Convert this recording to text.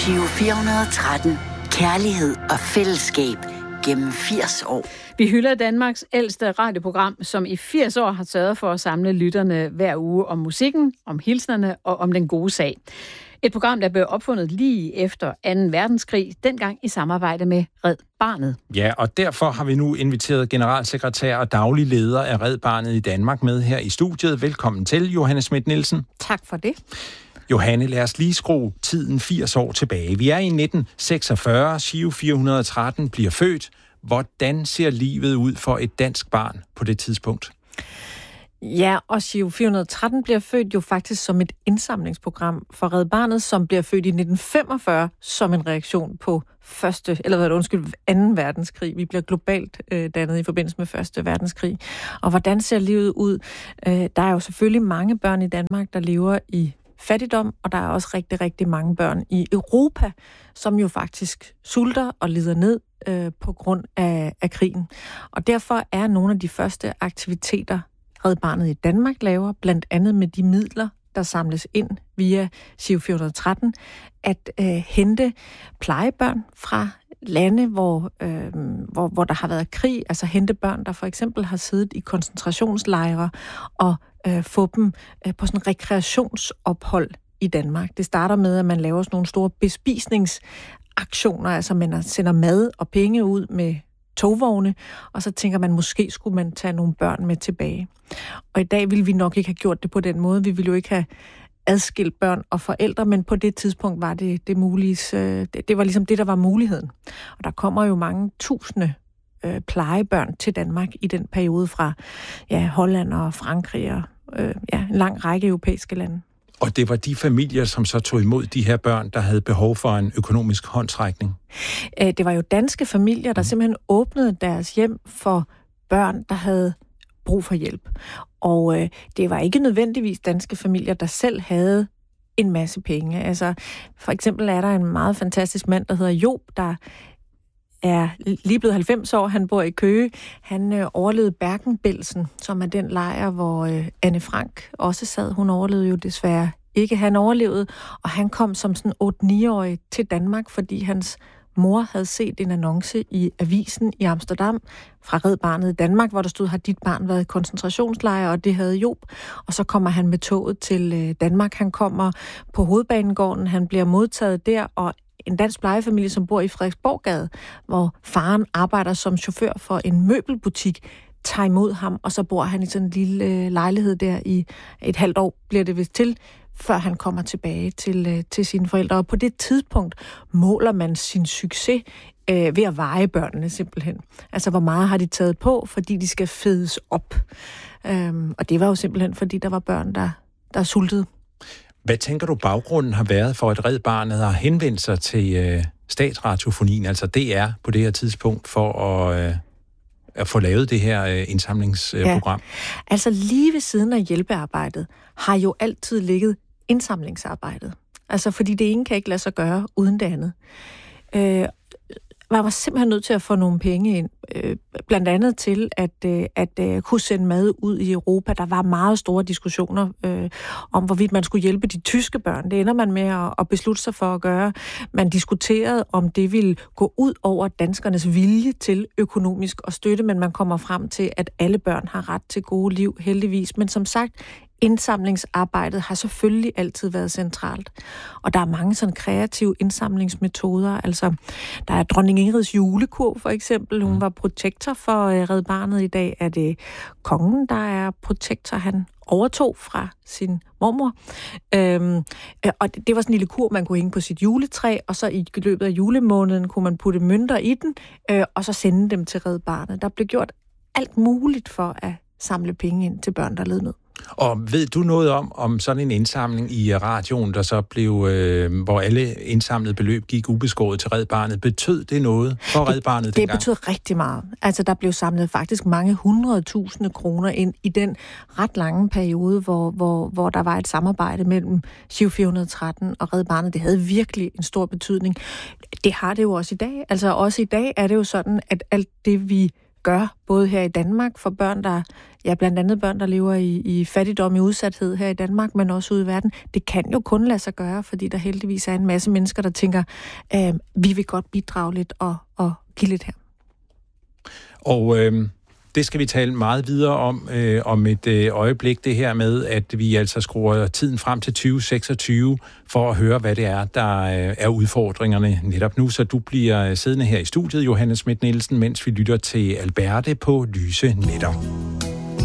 Giro 413. Kærlighed og fællesskab gennem 80 år. Vi hylder Danmarks ældste radioprogram, som i 80 år har sørget for at samle lytterne hver uge om musikken, om hilsnerne og om den gode sag. Et program, der blev opfundet lige efter 2. verdenskrig, dengang i samarbejde med Red Barnet. Ja, og derfor har vi nu inviteret generalsekretær og daglig leder af Red Barnet i Danmark med her i studiet. Velkommen til, Johanne Schmidt-Nielsen. Tak for det. Johanne, lad os lige skrue tiden 80 år tilbage. Vi er i 1946, Giro 413 bliver født. Hvordan ser livet ud for et dansk barn på det tidspunkt? Ja, og Giro 413 bliver født jo faktisk som et indsamlingsprogram for Red Barnet, som bliver født i 1945 som en reaktion på 2. verdenskrig. Vi bliver globalt dannet i forbindelse med 1. verdenskrig. Og hvordan ser livet ud? Der er jo selvfølgelig mange børn i Danmark, der lever i fattigdom, og der er også rigtig, rigtig mange børn i Europa, som jo faktisk sulter og lider ned på grund af krigen. Og derfor er nogle af de første aktiviteter, Red Barnet i Danmark laver, blandt andet med de midler, der samles ind via Giro 413, at hente plejebørn fra lande, hvor der har været krig, altså hente børn, der for eksempel har siddet i koncentrationslejre, og få dem på sådan en rekreationsophold i Danmark. Det starter med, at man laver sådan nogle store bespisningsaktioner, altså man sender mad og penge ud med togvogne, og så tænker man, måske skulle man tage nogle børn med tilbage. Og i dag ville vi nok ikke have gjort det på den måde. Vi ville jo ikke have adskilt børn og forældre, men på det tidspunkt var det mulige. Det var ligesom det, der var muligheden. Og der kommer jo mange tusinde plejebørn til Danmark i den periode fra Holland og Frankrig og en lang række europæiske lande. Og det var de familier, som så tog imod de her børn, der havde behov for en økonomisk håndsrækning? Det var jo danske familier, der simpelthen åbnede deres hjem for børn, der havde brug for hjælp. Og det var ikke nødvendigvis danske familier, der selv havde en masse penge. Altså, for eksempel er der en meget fantastisk mand, der hedder Job, der er lige blevet 90 år. Han bor i Køge. Han overlevede Bergen-Belsen, som er den lejr, hvor Anne Frank også sad. Hun overlevede jo desværre ikke. Han overlevede, og han kom som sådan 8-9-årig til Danmark, fordi hans mor havde set en annonce i avisen i Amsterdam fra Red Barnet i Danmark, hvor der stod, har dit barn været i koncentrationslejr, og det havde Job. Og så kommer han med toget til Danmark. Han kommer på Hovedbanegården, han bliver modtaget der, og en dansk plejefamilie, som bor i Frederiksborggade, hvor faren arbejder som chauffør for en møbelbutik, tager imod ham, og så bor han i sådan en lille lejlighed der i et halvt år, bliver det vist til, før han kommer tilbage til sine forældre. Og på det tidspunkt måler man sin succes ved at veje børnene simpelthen. Altså, hvor meget har de taget på, fordi de skal fedes op. Og det var jo simpelthen, fordi der var børn, der sultede. Hvad tænker du, baggrunden har været for, at Red Barnet har henvendt sig til statsradiofonien, altså DR, på det her tidspunkt, for at få lavet det her indsamlingsprogram? Ja. Altså lige ved siden af hjælpearbejdet har jo altid ligget indsamlingsarbejdet. Altså fordi det ene kan ikke lade sig gøre uden det andet. Man var simpelthen nødt til at få nogle penge ind, blandt andet til at kunne sende mad ud i Europa. Der var meget store diskussioner om, hvorvidt man skulle hjælpe de tyske børn. Det ender man med at beslutte sig for at gøre. Man diskuterede, om det ville gå ud over danskernes vilje til økonomisk at støtte, men man kommer frem til, at alle børn har ret til gode liv, heldigvis. Men som sagt, indsamlingsarbejdet har selvfølgelig altid været centralt. Og der er mange sådan kreative indsamlingsmetoder. Altså, der er dronning Ingrids julekurv, for eksempel. Hun var protektor for Red Barnet. I dag er det kongen, der er protektor. Han overtog fra sin mormor. Og det var sådan en lille kurv, man kunne hænge på sit juletræ, og så i løbet af julemåneden kunne man putte mønter i den, og så sende dem til Red Barnet. Der blev gjort alt muligt for at samle penge ind til børn, der led nød. Og ved du noget om sådan en indsamling i radioen, der så blev, hvor alle indsamlede beløb gik ubeskåret til Red Barnet? Betød det noget for Red Barnet dengang? Det betød rigtig meget. Altså, der blev samlet faktisk mange 100.000 kroner ind i den ret lange periode, hvor der var et samarbejde mellem Giro 413 og Red Barnet. Det havde virkelig en stor betydning. Det har det jo også i dag. Altså, også i dag er det jo sådan, at alt det, vi gør, både her i Danmark for børn, blandt andet børn, der lever i fattigdom, i udsathed her i Danmark, men også ude i verden. Det kan jo kun lade sig gøre, fordi der heldigvis er en masse mennesker, der tænker, vi vil godt bidrage lidt og give lidt her. Og det skal vi tale meget videre om et øjeblik, det her med, at vi altså skruer tiden frem til 2026 for at høre, hvad det er, der er udfordringerne netop nu. Så du bliver siddende her i studiet, Johanne Schmidt Nielsen, mens vi lytter til Alberte på Lyse Netter.